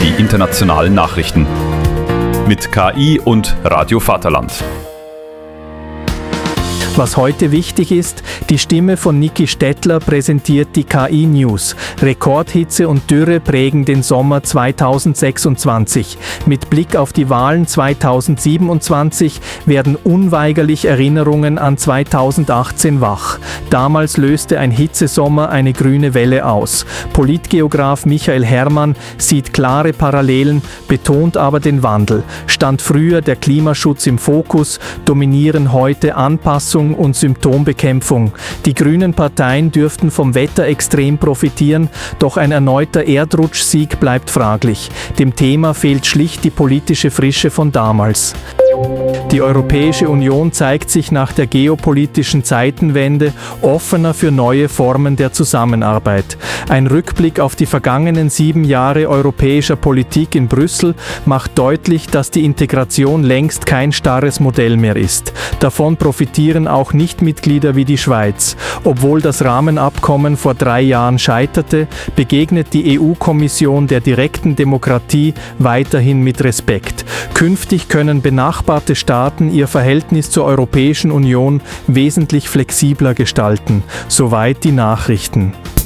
die internationalen Nachrichten. Mit KI und Radio Vaterland. Was heute wichtig ist, die Stimme von Niki Stettler präsentiert die KI-News. Rekordhitze und Dürre prägen den Sommer 2026. Mit Blick auf die Wahlen 2027 werden unweigerlich Erinnerungen an 2018 wach. Damals löste ein Hitzesommer eine grüne Welle aus. Politgeograf Michael Herrmann sieht klare Parallelen, betont aber den Wandel. Stand früher der Klimaschutz im Fokus, dominieren heute Anpassung und Symptombekämpfung. Die grünen Parteien dürften vom Wetter extrem profitieren, doch ein erneuter Erdrutschsieg bleibt fraglich. Dem Thema fehlt schlicht die politische Frische von damals. Die Europäische Union zeigt sich nach der geopolitischen Zeitenwende offener für neue Formen der Zusammenarbeit. Ein Rückblick auf die vergangenen 7 Jahre europäischer Politik in Brüssel macht deutlich, dass die Integration längst kein starres Modell mehr ist. Davon profitieren auch Nichtmitglieder wie die Schweiz. Obwohl das Rahmenabkommen vor 3 Jahren scheiterte, begegnet die EU-Kommission der direkten Demokratie weiterhin mit Respekt. Künftig können benachbarte Staaten ihr Verhältnis zur Europäischen Union wesentlich flexibler gestalten. Soweit die Nachrichten.